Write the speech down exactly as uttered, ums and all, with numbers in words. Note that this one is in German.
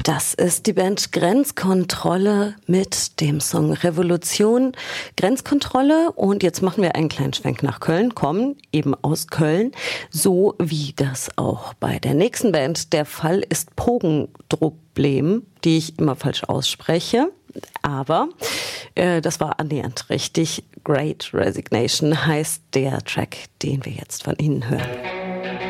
Das ist die Band Grenzkontrolle mit dem Song Revolution. Grenzkontrolle, und jetzt machen wir einen kleinen Schwenk nach Köln, kommen eben aus Köln, so wie das auch bei der nächsten Band der Fall ist. Pogendrublem, die ich immer falsch ausspreche, aber äh, das war annähernd richtig. Great Resignation heißt der Track, den wir jetzt von Ihnen hören.